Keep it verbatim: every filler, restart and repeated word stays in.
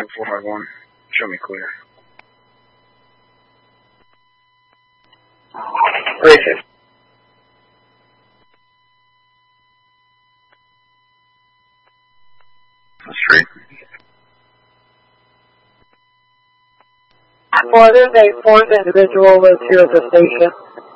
four five one. Show me clear. Racing. Street. What is a fourth individual lives here at the station?